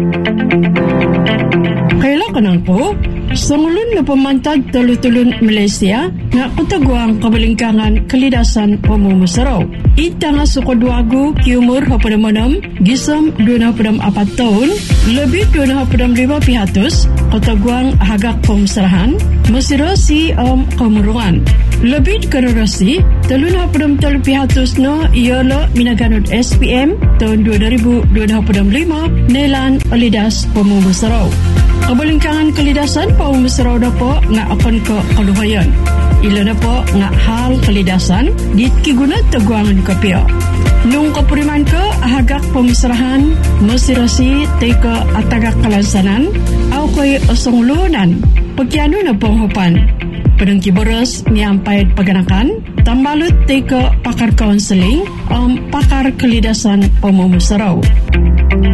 Kailangan po, sa ngulun na pamantad tulutulun Malaysia nga kutagwang kabalingkangan kalidasan pamumusaraw. Ita nga sukadwago kiumur hapadamanam, gisam 24 taon, lebih 25 pihatus, kutagwang hagak pamusarahan, masira si kamurungan. Lebih kararasi, 33 pihatus no iolo minaganod SPM tahun 2025 nelan alidas pamumusaraw. Kabalingkangan kalidasan pamumusaraw na po nga apan ko kaluhayan. Ila na po nga hal kalidasan dit kigunat tagwangan kapio. Nung kapuriman ko hagak pamusarahan masirasi teka atagak kalansanan aw ko'y osonglunan pagkiano na panghupan. Padang kiboros niyampay paganakan tambalot teka pakar counseling pakar kalidasan pamumusaraw.